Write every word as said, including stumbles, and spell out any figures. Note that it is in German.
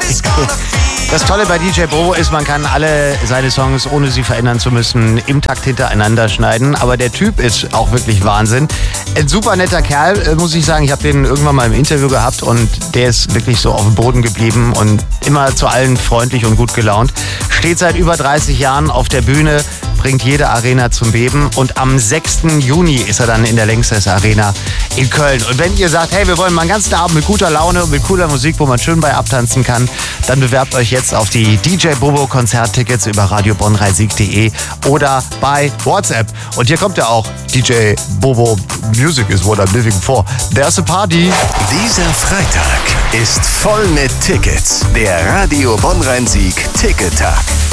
Das Tolle bei D J Bobo ist, man kann alle seine Songs, ohne sie verändern zu müssen, im Takt hintereinander schneiden. Aber der Typ ist auch wirklich Wahnsinn. Ein super netter Kerl, muss ich sagen. Ich habe den irgendwann mal im Interview gehabt und der ist wirklich so auf dem Boden geblieben und immer zu allen freundlich und gut gelaunt. Steht seit über dreißig Jahren auf der Bühne, bringt jede Arena zum Beben und am sechsten Juni ist er dann in der Längstes Arena in Köln. Und wenn ihr sagt, hey, wir wollen mal einen ganzen Abend mit guter Laune und mit cooler Musik, wo man schön bei abtanzen kann, dann bewerbt euch jetzt auf die D J Bobo Konzerttickets über radio bonn rhein sieg punkt de oder bei WhatsApp. Und hier kommt ja auch D J Bobo, Music is what I'm living for. There's a party. Dieser Freitag ist voll mit Tickets. Der Radio Bonn Rhein Sieg Tickettag.